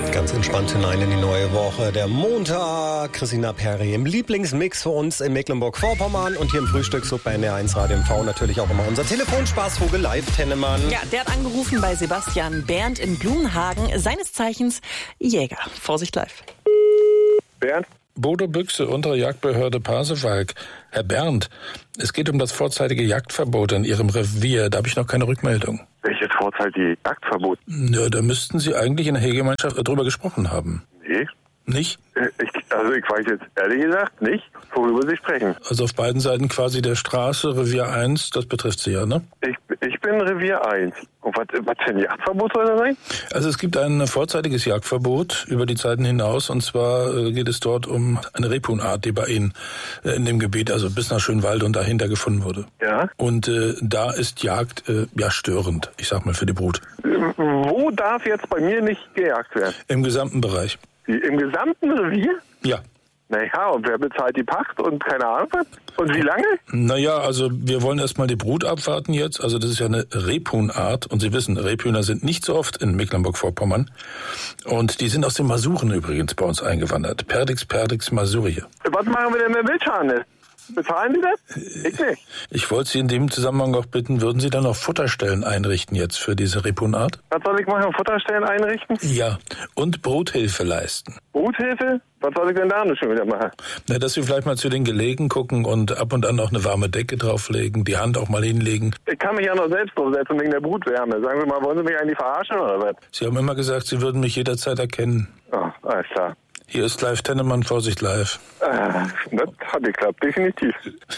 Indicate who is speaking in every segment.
Speaker 1: Ganz entspannt hinein in die neue Woche. Der Montag, Christina Perry im Lieblingsmix für uns in Mecklenburg-Vorpommern und hier im Frühstücksclub bei NDR1 Radio MV natürlich auch immer unser Telefonspaßvogel Live-Tennemann.
Speaker 2: Ja, der hat angerufen bei Sebastian Bernd in Blumenhagen, seines Zeichens Jäger. Vorsicht live.
Speaker 3: Bernd?
Speaker 4: Bodo Büchse, untere Jagdbehörde Pasewalk. Herr Bernd, es geht um das vorzeitige Jagdverbot in Ihrem Revier. Da habe ich noch keine Rückmeldung.
Speaker 3: Welches vorzeitige Jagdverbot?
Speaker 4: Ja, da müssten Sie eigentlich in der Heggemeinschaft drüber gesprochen haben.
Speaker 3: Nee.
Speaker 4: Nicht?
Speaker 3: Ich weiß jetzt ehrlich gesagt nicht, worüber Sie sprechen.
Speaker 4: Also auf beiden Seiten quasi der Straße, Revier 1, das betrifft Sie ja, ne?
Speaker 3: Ich bin Revier 1. Und was für ein Jagdverbot soll das sein?
Speaker 4: Also es gibt ein vorzeitiges Jagdverbot über die Zeiten hinaus. Und zwar geht es dort um eine Rebhuhnart, die bei Ihnen in dem Gebiet, also bis nach Schönwald und dahinter gefunden wurde.
Speaker 3: Ja.
Speaker 4: Und da ist Jagd störend, ich sag mal, für die Brut.
Speaker 3: Wo darf jetzt bei mir nicht gejagt werden?
Speaker 4: Im gesamten Bereich.
Speaker 3: Im gesamten Revier?
Speaker 4: Ja.
Speaker 3: Naja, und wer bezahlt die Pacht und keine Ahnung was? Und wie lange?
Speaker 4: Naja, also wir wollen erstmal die Brut abwarten jetzt. Also das ist ja eine Rebhuhnart. Und Sie wissen, Rebhühner sind nicht so oft in Mecklenburg-Vorpommern. Und die sind aus den Masuren übrigens bei uns eingewandert. Perdix Masurie.
Speaker 3: Was machen wir denn mit Wildschweinen? Bezahlen Sie das? Ich nicht.
Speaker 4: Ich wollte Sie in dem Zusammenhang auch bitten, würden Sie dann noch Futterstellen einrichten jetzt für diese Rebhuhnart?
Speaker 3: Was soll ich machen? Futterstellen einrichten?
Speaker 4: Ja, und Bruthilfe leisten.
Speaker 3: Bruthilfe? Was soll ich denn da noch schon wieder machen?
Speaker 4: Na, dass Sie vielleicht mal zu den Gelegen gucken und ab und an auch eine warme Decke drauflegen, die Hand auch mal hinlegen.
Speaker 3: Ich kann mich ja noch selbst draufsetzen wegen der Brutwärme. Sagen Sie mal, wollen Sie mich eigentlich verarschen oder was?
Speaker 4: Sie haben immer gesagt, Sie würden mich jederzeit erkennen.
Speaker 3: Oh, alles klar.
Speaker 4: Hier ist live Tennemann, Vorsicht live.
Speaker 3: Das hat geklappt, definitiv.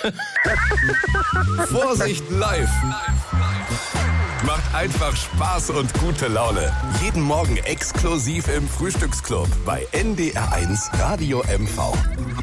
Speaker 5: Vorsicht live. Macht einfach Spaß und gute Laune. Jeden Morgen exklusiv im Frühstücksclub bei NDR1 Radio MV.